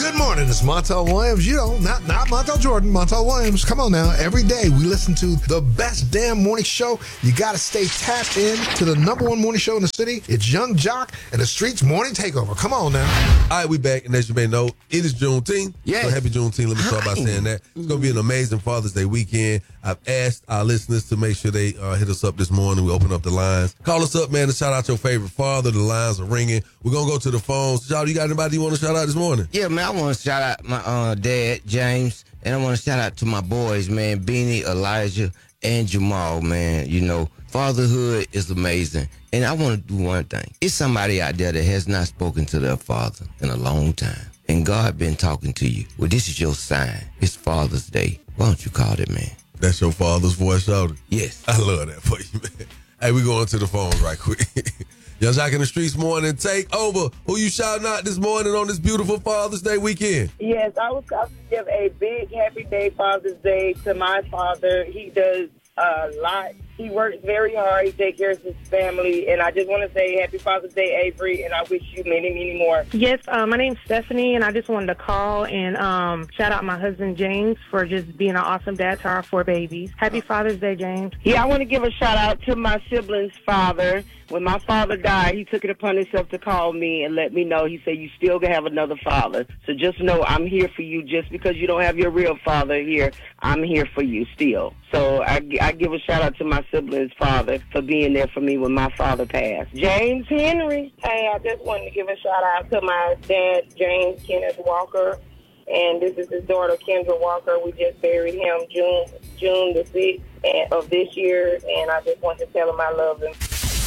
Good morning, it's Montel Williams. You know, not Montel Jordan, Montel Williams. Come on now. Every day we listen to the best damn morning show. You got to stay tapped in to the number one morning show in the city. It's Young Jock and the Streets Morning Takeover. Come on now. All right, we back, and as you may know, it is Juneteenth. Yes. So happy Juneteenth. Let me start by saying that. It's going to be an amazing Father's Day weekend. I've asked our listeners to make sure they hit us up this morning. We open up the lines. Call us up, man, and shout out your favorite father. The lines are ringing. We're going to go to the phones. Shout, you got anybody you want to shout out this morning? Yeah, man, I want to shout out my dad, James, and I want to shout out to my boys, man, Beanie, Elijah, and Jamal, man. You know, fatherhood is amazing. And I want to do one thing. It's somebody out there that has not spoken to their father in a long time. And God been talking to you. Well, this is your sign. It's Father's Day. Why don't you call that man? That's your father's voice, shouted. Yes. I love that for you, man. Hey, we going to the phones right quick. Young Jock in the Streets morning take over. Who you shouting out this morning on this beautiful Father's Day weekend? Yes, I was going to give a big happy day, Father's Day, to my father. He does a lot. He works very hard. He takes care of his family. And I just want to say happy Father's Day, Avery, and I wish you many, many more. Yes, my name's Stephanie, and I just wanted to call and shout out my husband, James, for just being an awesome dad to our 4 babies. Happy Father's Day, James. Yeah, I want to give a shout out to my sibling's father. When my father died, he took it upon himself to call me and let me know. He said, you still gonna have another father. So just know I'm here for you. Just because you don't have your real father here, I'm here for you still. So I give a shout out to my sibling's father for being there for me when my father passed. James Henry. Hey, I just wanted to give a shout out to my dad, James Kenneth Walker. And this is his daughter, Kendra Walker. We just buried him June the 6th of this year. And I just want to tell him I love him.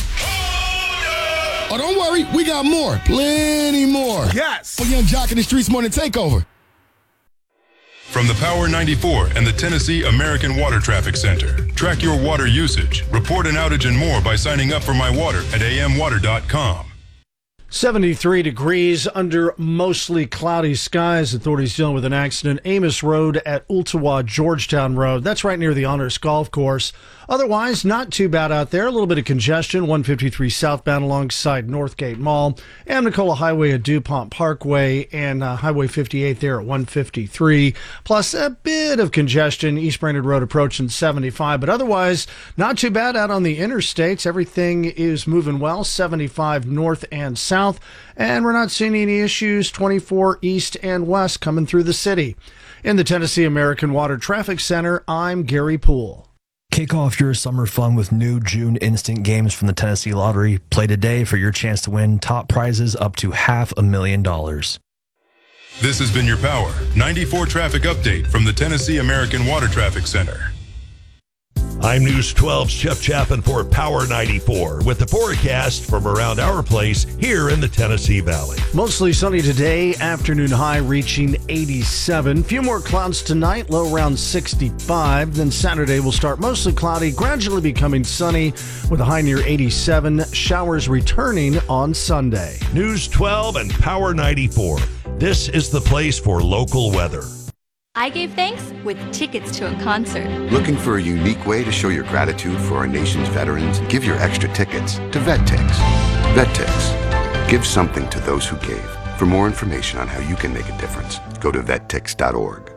Oh, don't worry. We got more. Plenty more. Yes. For Young Jock in the Streets Morning Takeover. From the Power 94 and the Tennessee American Water Traffic Center. Track your water usage, report an outage and more by signing up for My Water at amwater.com. 73 degrees under mostly cloudy skies. Authorities dealing with an accident. Amos Road at Ooltewah, Georgetown Road. That's right near the Honors Golf Course. Otherwise, not too bad out there. A little bit of congestion. 153 southbound alongside Northgate Mall. Amnicola Highway at DuPont Parkway and Highway 58 there at 153. Plus a bit of congestion. East Brainerd Road approaching 75. But otherwise, not too bad out on the interstates. Everything is moving well. 75 north and south. And we're not seeing any issues 24 east and west coming through the city. In the Tennessee American Water Traffic Center, I'm Gary Poole. Kick off your summer fun with new June instant games from the Tennessee Lottery. Play today for your chance to win top prizes up to $500,000. This has been your Power 94 traffic update from the Tennessee American Water Traffic Center. I'm News 12's Jeff Chapin for Power 94 with the forecast from around our place here in the Tennessee Valley. Mostly sunny today, afternoon high reaching 87. Few more clouds tonight, low around 65. Then Saturday will start mostly cloudy, gradually becoming sunny with a high near 87. Showers returning on Sunday. News 12 and Power 94. This is the place for local weather. I gave thanks with tickets to a concert. Looking for a unique way to show your gratitude for our nation's veterans? Give your extra tickets to VetTix. VetTix. Give something to those who gave. For more information on how you can make a difference, go to vettix.org.